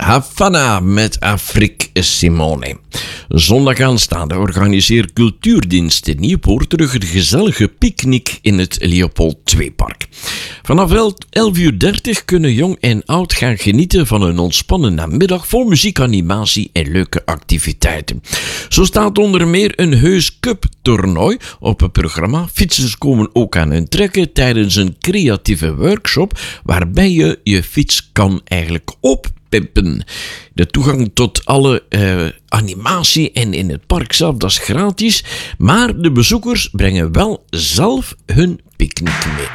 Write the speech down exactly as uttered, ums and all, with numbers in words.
Havana met Afrique Simone. Zondag aanstaande organiseert Cultuurdienst in Nieuwpoort terug een gezellige picknick in het Leopold twee Park. Vanaf elf uur dertig kunnen jong en oud gaan genieten van een ontspannen namiddag vol muziek, animatie en leuke activiteiten. Zo staat onder meer een heus cup toernooi op het programma. Fietsers komen ook aan hun trekken tijdens een creatieve workshop waarbij je je fiets kan eigenlijk oppimpen. De toegang tot alle uh, animatie en in het park zelf, dat is gratis, maar de bezoekers brengen wel zelf hun picknick mee.